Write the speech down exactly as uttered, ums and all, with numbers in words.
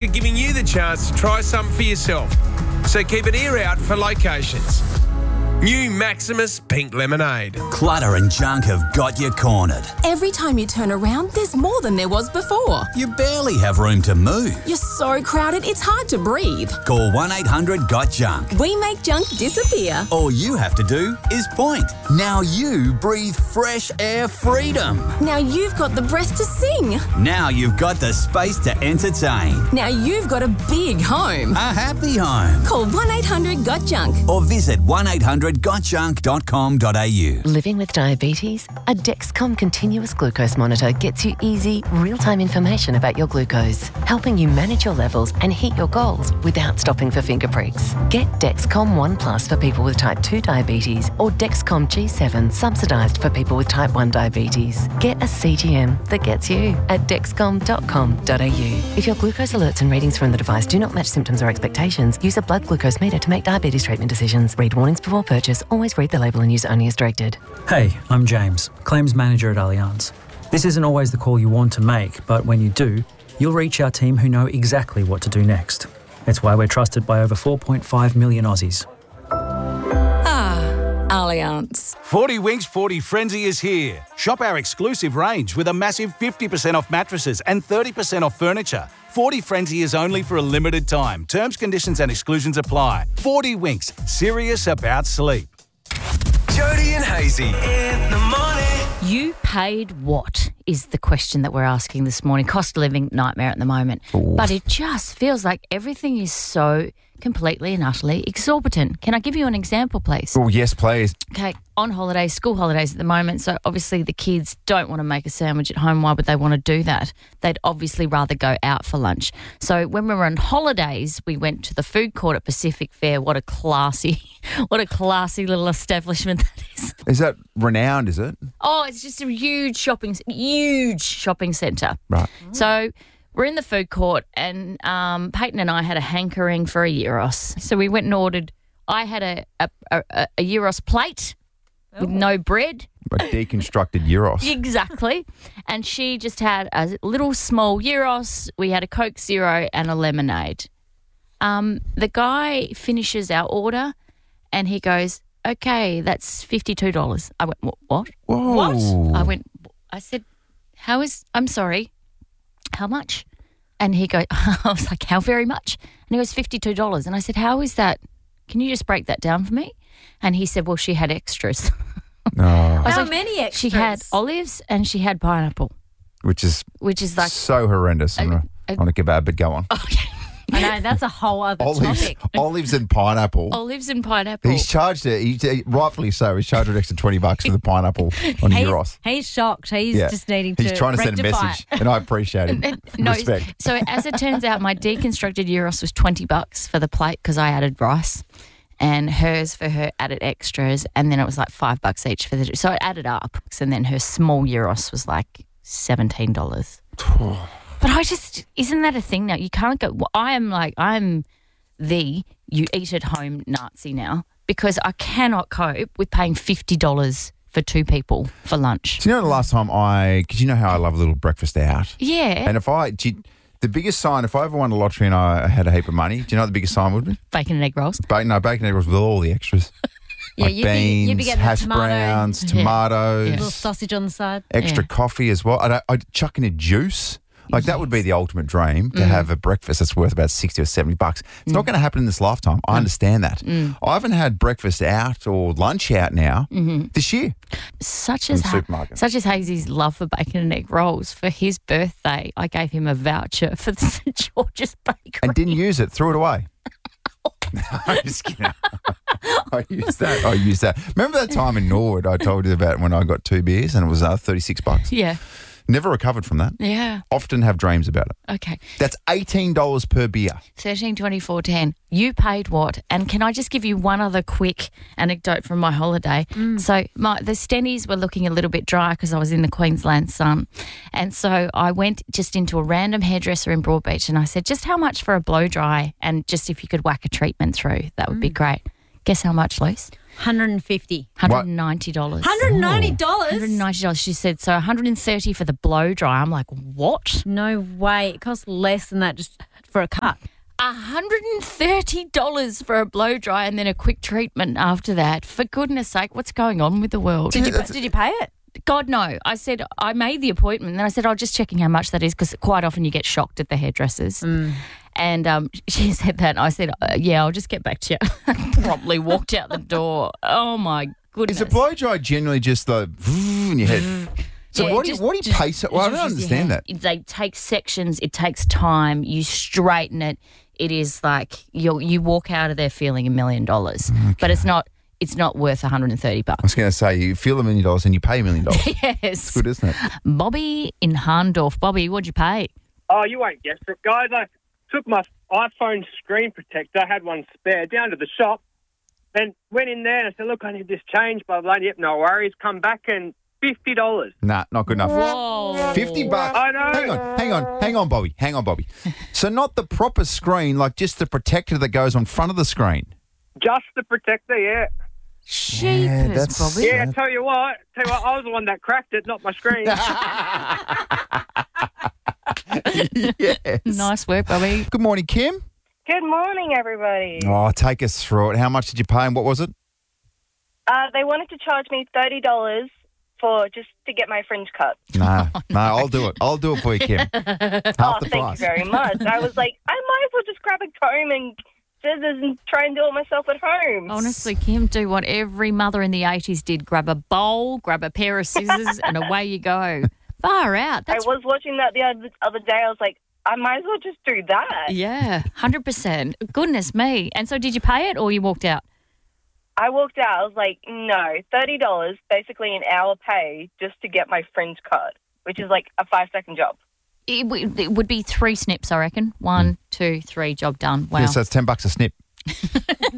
giving you the chance to try something for yourself. So keep an ear out for locations. New Maximus Pink Lemonade. Clutter and junk have got you cornered. Every time you turn around, there's more than there was before. You barely have room to move. You're so crowded, it's hard to breathe. Call one eight hundred got junk. We make junk disappear. All you have to do is point. Now you breathe fresh air freedom. Now you've got the breath to sing. Now you've got the space to entertain. Now you've got a big home. A happy home. Call one eight hundred got junk. Or visit one eight hundred got junk dot com dot a u. Living with diabetes? A Dexcom continuous glucose monitor gets you easy, real-time information about your glucose, helping you manage your levels and hit your goals without stopping for finger pricks. Get Dexcom One Plus for people with type two diabetes or Dexcom G seven subsidised for people with type one diabetes. Get a C G M that gets you at dexcom dot com dot a u. If your glucose alerts and readings from the device do not match symptoms or expectations, use a blood glucose meter to make diabetes treatment decisions. Read warnings before purchase. Always read the label and use only as directed. Hey, I'm James, Claims Manager at Allianz. This isn't always the call you want to make, but when you do, you'll reach our team who know exactly what to do next. It's why we're trusted by over four point five million Aussies. Ah, Allianz. forty Winks forty Frenzy is here. Shop our exclusive range with a massive fifty percent off mattresses and thirty percent off furniture. forty Frenzy is only for a limited time. Terms, conditions and exclusions apply. forty Winks, serious about sleep. Jody and Hazy in the morning. You paid what is the question that we're asking this morning. Cost of living nightmare at the moment. Ooh. But it just feels like everything is so completely and utterly exorbitant. Can I give you an example, please? Oh, yes, please. Okay, on holidays, school holidays at the moment, so obviously the kids don't want to make a sandwich at home. Why would they want to do that? They'd obviously rather go out for lunch. So when we were on holidays, we went to the food court at Pacific Fair. What a classy, what a classy little establishment that is. Is that renowned, is it? Oh, it's just a huge shopping, huge shopping centre. Right. So we're in the food court and um, Peyton and I had a hankering for a gyros. So we went and ordered, I had a, a, a, a gyros plate oh. with no bread. A deconstructed gyros. Exactly. And she just had a little small gyros. We had a Coke Zero and a lemonade. Um, the guy finishes our order and he goes, okay, that's fifty-two dollars. I went, what? Whoa. What? I went, I said, how is, I'm sorry, how much? And he goes, I was like, how very much? And he goes, fifty-two dollars. And I said, how is that? Can you just break that down for me? And he said, well, she had extras. No. How like, many extras? She had olives and she had pineapple. Which is which is like so horrendous. I'm going to give out, but go on. Okay. I know, that's a whole other olives, topic. Olives and pineapple. Olives and pineapple. He's charged it, he, he, rightfully so, he's charged an extra twenty bucks for the pineapple on he's, gyros. He's shocked. He's yeah. just needing to He's trying to send a rectify message, and I appreciate it. no, Respect. So as it turns out, my deconstructed gyros was twenty bucks for the plate because I added rice, and hers for her added extras, and then it was like five bucks each for the. So it added up, and then her small gyros was like seventeen dollars. But I just, isn't that a thing now? You can't go, well, I am like, I'm the you eat at home Nazi now because I cannot cope with paying fifty dollars for two people for lunch. Do you know the last time I, because you know how I love a little breakfast out? Yeah. And if I, gee, the biggest sign, if I ever won a lottery and I had a heap of money, do you know what the biggest sign would be? Bacon and egg rolls. Bacon, no, bacon and egg rolls with all the extras. Yeah, like you'd beans, be, you'd be getting hash tomato, browns, Yeah. tomatoes, Yeah. little sausage on the side. extra Yeah. coffee as well. I'd, I'd chuck in a juice. Like, that would be the ultimate dream, to Mm. have a breakfast that's worth about sixty or seventy bucks. It's mm. not going to happen in this lifetime. I understand that. Mm. I haven't had breakfast out or lunch out now mm-hmm. this year. Such in as the ha- supermarket. such as Hazy's love for bacon and egg rolls. For his birthday, I gave him a voucher for the St George's Bakery. And didn't use it, threw it away. No, I'm just kidding. I used that. I used that. Remember that time in Norwood I told you about when I got two beers and it was uh, thirty-six bucks? Yeah. Never recovered from that. Yeah. Often have dreams about it. Okay. That's eighteen dollars per beer. thirteen twenty-four ten. You paid what? And can I just give you one other quick anecdote from my holiday? Mm. So my the stennies were looking a little bit dry because I was in the Queensland sun. And so I went just into a random hairdresser in Broadbeach and I said, just how much for a blow dry? And just if you could whack a treatment through, that would Mm. be great. Guess how much, Luce? one hundred fifty one hundred ninety dollars. one hundred ninety dollars? one hundred ninety dollars. She said, so one hundred thirty dollars for the blow dry. I'm like, what? No way. It costs less than that just for a cut. one hundred thirty dollars for a blow dry and then a quick treatment after that. For goodness sake, what's going on with the world? Did you did you pay it? God, no. I said, I made the appointment. And then I said, I'm just checking how much that is because quite often you get shocked at the hairdressers. Mm. And um, she said that. And I said, uh, yeah, I'll just get back to you. Promptly walked out the door. Oh, my goodness. Is a blow dry generally just like in your head? So Yeah, what, do just- you, what do you just- pay? So, well, I just don't use your understand that. hand. They take sections. It takes time. You straighten it. It is like you you walk out of there feeling a million dollars. But it's not it's not worth one hundred thirty I bucks. was going to say, you feel a million dollars and you pay a million dollars. Yes. It's good, isn't it? Bobby in Harndorf. Bobby, what'd you pay? Oh, you won't guess it, guys. I took my iPhone screen protector, had one spare, down to the shop, and went in there and I said, look, I need this change, blah, blah, blah. Yep, no worries. Come back and fifty dollars. Nah, not good enough. Whoa. fifty bucks. I know. Hang on, hang on, hang on, Bobby. Hang on, Bobby. So not the proper screen, like just the protector that goes on front of the screen. Just the protector, yeah. Cheapers, that's- Bobby. Yeah, tell you what, tell you what, I was the one that cracked it, not my screen. Yes. Nice work, Bobby. Good morning, Kim. Good morning, everybody. Oh, take us through it. How much did you pay and what was it? Uh, they wanted to charge me thirty dollars for just to get my fringe cut. No, no, I'll do it. I'll do it for you, Kim. Half oh, the thank price. you very much. I was like, I might as well just grab a comb and scissors and try and do it myself at home. Honestly, Kim, do what every mother in the eighties did. Grab a bowl, grab a pair of scissors, and away you go. Far out. That's I was watching that the other, other day. I was like, I might as well just do that. Yeah, one hundred percent. Goodness me. And so did you pay it or you walked out? I walked out. I was like, no, thirty dollars, basically an hour pay just to get my fringe cut, which is like a five-second job. It, w- it would be three snips, I reckon. One, two, three, job done. Wow. Yeah, so it's ten bucks a snip.